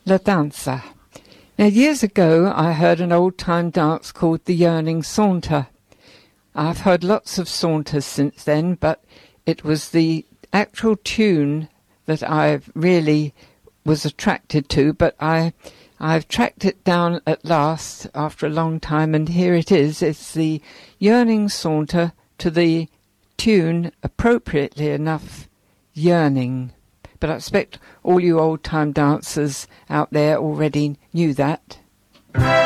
La Danza. Now, years ago, I heard an old-time dance called the Yearning Saunter. I've heard lots of saunters since then, but it was the actual tune that I really was attracted to, but I've tracked it down at last after a long time, and here it is. It's the Yearning Saunter to the tune, appropriately enough, Yearning. But I expect all you old-time dancers out there already knew that.